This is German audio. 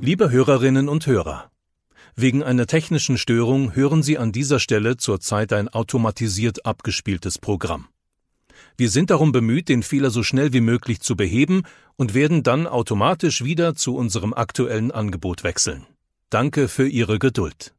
Liebe Hörerinnen und Hörer, wegen einer technischen Störung hören Sie an dieser Stelle zurzeit ein automatisiert abgespieltes Programm. Wir sind darum bemüht, den Fehler so schnell wie möglich zu beheben und werden dann automatisch wieder zu unserem aktuellen Angebot wechseln. Danke für Ihre Geduld.